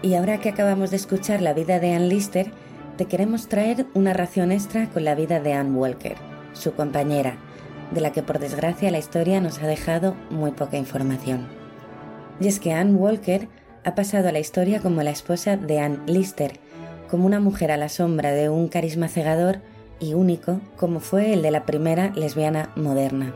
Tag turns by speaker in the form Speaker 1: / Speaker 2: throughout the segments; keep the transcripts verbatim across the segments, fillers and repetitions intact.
Speaker 1: Y ahora que acabamos de escuchar la vida de Ann Lister, te queremos traer una ración extra con la vida de Ann Walker, su compañera, de la que por desgracia la historia nos ha dejado muy poca información. Y es que Ann Walker ha pasado a la historia como la esposa de Ann Lister, como una mujer a la sombra de un carisma cegador y único como fue el de la primera lesbiana moderna.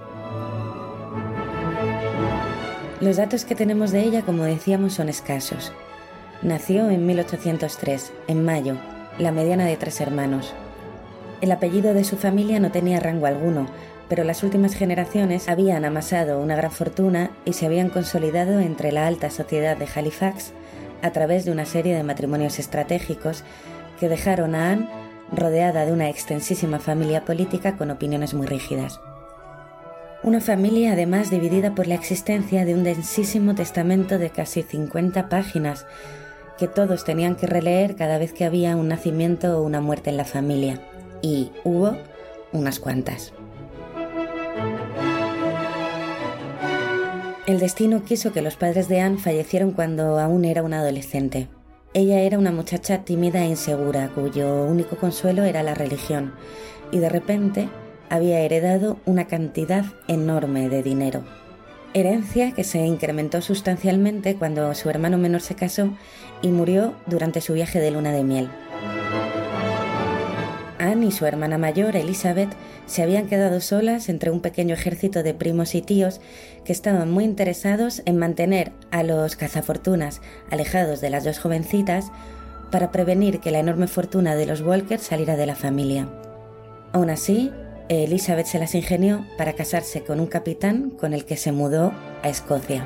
Speaker 1: Los datos que tenemos de ella, como decíamos, son escasos. Nació en mil ochocientos tres, en Mayo, la mediana de tres hermanos. El apellido de su familia no tenía rango alguno, pero las últimas generaciones habían amasado una gran fortuna y se habían consolidado entre la alta sociedad de Halifax a través de una serie de matrimonios estratégicos que dejaron a Anne rodeada de una extensísima familia política con opiniones muy rígidas. Una familia además dividida por la existencia de un densísimo testamento de casi cincuenta páginas que todos tenían que releer cada vez que había un nacimiento o una muerte en la familia. Y hubo unas cuantas. El destino quiso que los padres de Anne fallecieron cuando aún era una adolescente. Ella era una muchacha tímida e insegura, cuyo único consuelo era la religión, y de repente había heredado una cantidad enorme de dinero. Herencia que se incrementó sustancialmente cuando su hermano menor se casó y murió durante su viaje de luna de miel. Anne y su hermana mayor, Elizabeth, se habían quedado solas entre un pequeño ejército de primos y tíos que estaban muy interesados en mantener a los cazafortunas alejados de las dos jovencitas para prevenir que la enorme fortuna de los Walker saliera de la familia. Aún así, Elizabeth se las ingenió para casarse con un capitán con el que se mudó a Escocia.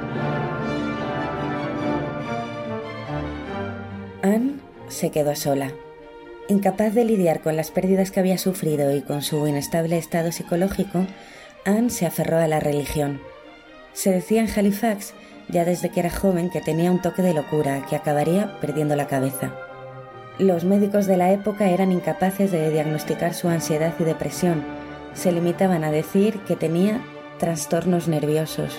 Speaker 1: Anne se quedó sola. Incapaz de lidiar con las pérdidas que había sufrido y con su inestable estado psicológico, Anne se aferró a la religión. Se decía en Halifax, ya desde que era joven, que tenía un toque de locura, que acabaría perdiendo la cabeza. Los médicos de la época eran incapaces de diagnosticar su ansiedad y depresión. Se limitaban a decir que tenía trastornos nerviosos.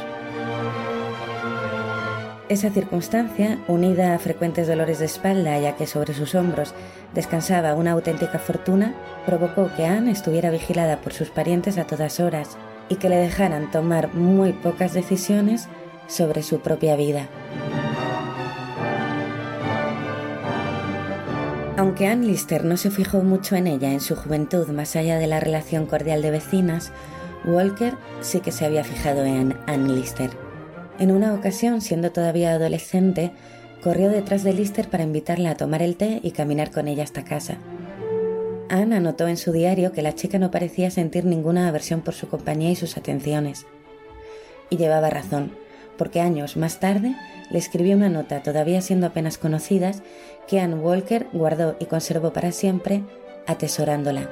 Speaker 1: Esa circunstancia, unida a frecuentes dolores de espalda, ya que sobre sus hombros descansaba una auténtica fortuna, provocó que Anne estuviera vigilada por sus parientes a todas horas y que le dejaran tomar muy pocas decisiones sobre su propia vida. Aunque Ann Lister no se fijó mucho en ella en su juventud más allá de la relación cordial de vecinas, Walker sí que se había fijado en Ann Lister. En una ocasión, siendo todavía adolescente, corrió detrás de Lister para invitarla a tomar el té y caminar con ella hasta casa. Anne anotó en su diario que la chica no parecía sentir ninguna aversión por su compañía y sus atenciones. Y llevaba razón, porque años más tarde le escribió una nota, todavía siendo apenas conocidas, que Ann Walker guardó y conservó para siempre, atesorándola.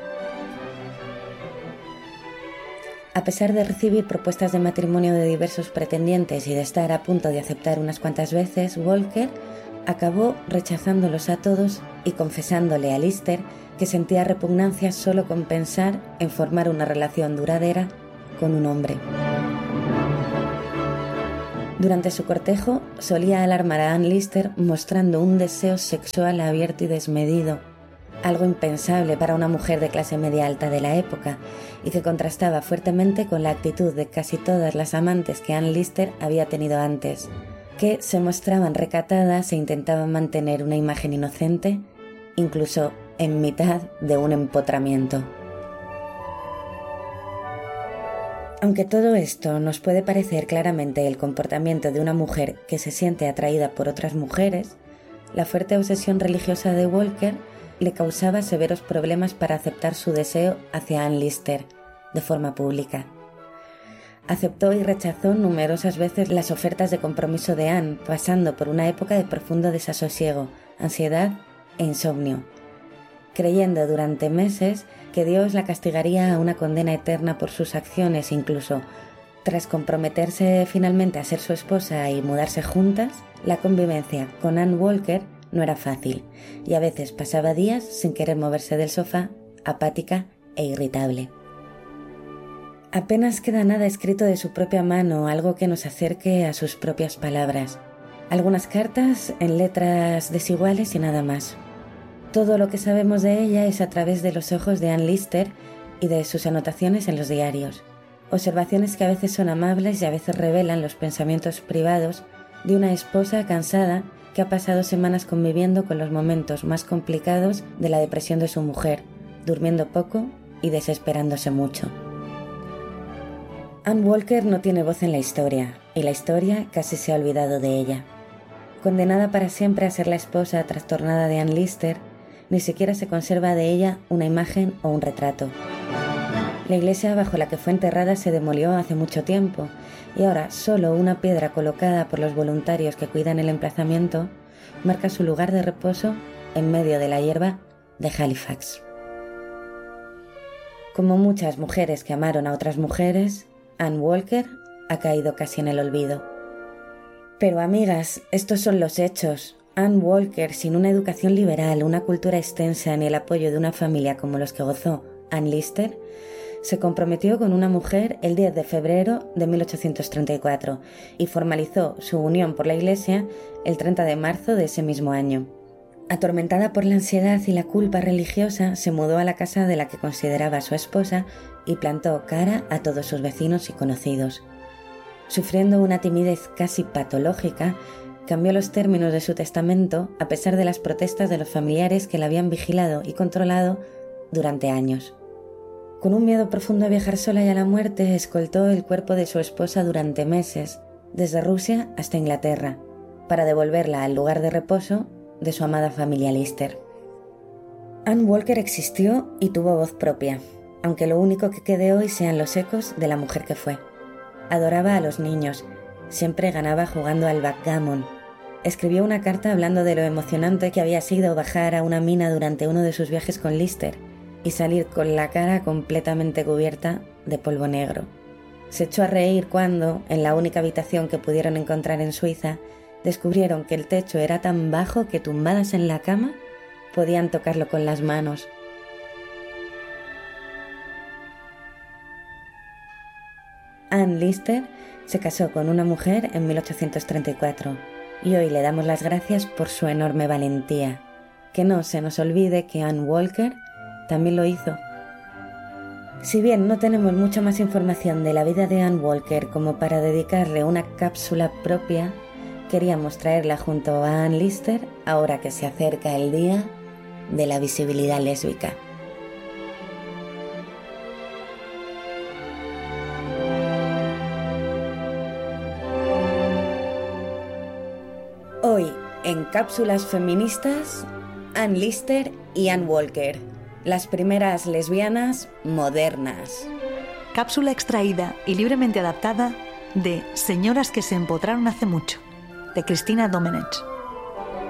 Speaker 1: A pesar de recibir propuestas de matrimonio de diversos pretendientes y de estar a punto de aceptar unas cuantas veces, Walker acabó rechazándolos a todos y confesándole a Lister que sentía repugnancia solo con pensar en formar una relación duradera con un hombre. Durante su cortejo solía alarmar a Ann Lister mostrando un deseo sexual abierto y desmedido, algo impensable para una mujer de clase media alta de la época y que contrastaba fuertemente con la actitud de casi todas las amantes que Ann Lister había tenido antes, que se mostraban recatadas e intentaban mantener una imagen inocente, incluso en mitad de un empotramiento. Aunque todo esto nos puede parecer claramente el comportamiento de una mujer que se siente atraída por otras mujeres, la fuerte obsesión religiosa de Walker le causaba severos problemas para aceptar su deseo hacia Ann Lister de forma pública. Aceptó y rechazó numerosas veces las ofertas de compromiso de Anne, pasando por una época de profundo desasosiego, ansiedad e insomnio, creyendo durante meses que Dios la castigaría a una condena eterna por sus acciones. Incluso tras comprometerse finalmente a ser su esposa y mudarse juntas, la convivencia con Ann Walker no era fácil y a veces pasaba días sin querer moverse del sofá, apática e irritable. Apenas queda nada escrito de su propia mano, algo que nos acerque a sus propias palabras. Algunas cartas en letras desiguales y nada más. Todo lo que sabemos de ella es a través de los ojos de Anne Lister y de sus anotaciones en los diarios. Observaciones que a veces son amables y a veces revelan los pensamientos privados de una esposa cansada que ha pasado semanas conviviendo con los momentos más complicados de la depresión de su mujer, durmiendo poco y desesperándose mucho. Anne Walker no tiene voz en la historia, y la historia casi se ha olvidado de ella. Condenada para siempre a ser la esposa trastornada de Anne Lister, ni siquiera se conserva de ella una imagen o un retrato. La iglesia bajo la que fue enterrada se demolió hace mucho tiempo, y ahora solo una piedra colocada por los voluntarios que cuidan el emplazamiento marca su lugar de reposo en medio de la hierba de Halifax. Como muchas mujeres que amaron a otras mujeres, Anne Walker ha caído casi en el olvido. Pero amigas, estos son los hechos. Anne Walker, sin una educación liberal, una cultura extensa ni el apoyo de una familia como los que gozó Anne Lister, se comprometió con una mujer el diez de febrero de mil ochocientos treinta y cuatro y formalizó su unión por la iglesia el treinta de marzo de ese mismo año. Atormentada por la ansiedad y la culpa religiosa, se mudó a la casa de la que consideraba su esposa y plantó cara a todos sus vecinos y conocidos. Sufriendo una timidez casi patológica, cambió los términos de su testamento a pesar de las protestas de los familiares que la habían vigilado y controlado durante años. Con un miedo profundo a viajar sola y a la muerte, escoltó el cuerpo de su esposa durante meses, desde Rusia hasta Inglaterra, para devolverla al lugar de reposo de su amada familia Lister. Anne Walker existió y tuvo voz propia, aunque lo único que quede hoy sean los ecos de la mujer que fue. Adoraba a los niños, siempre ganaba jugando al backgammon. Escribió una carta hablando de lo emocionante que había sido bajar a una mina durante uno de sus viajes con Lister y salir con la cara completamente cubierta de polvo negro. Se echó a reír cuando, en la única habitación que pudieron encontrar en Suiza, descubrieron que el techo era tan bajo que tumbadas en la cama podían tocarlo con las manos. Anne Lister se casó con una mujer en mil ochocientos treinta y cuatro y hoy le damos las gracias por su enorme valentía. Que no se nos olvide que Anne Walker también lo hizo. Si bien no tenemos mucha más información de la vida de Anne Walker como para dedicarle una cápsula propia, queríamos traerla junto a Anne Lister ahora que se acerca el día de la visibilidad lésbica. Hoy, en Cápsulas Feministas, Anne Lister y Anne Walker, las primeras lesbianas modernas.
Speaker 2: Cápsula extraída y libremente adaptada de Señoras que se empotraron hace mucho, de Cristina Domenech.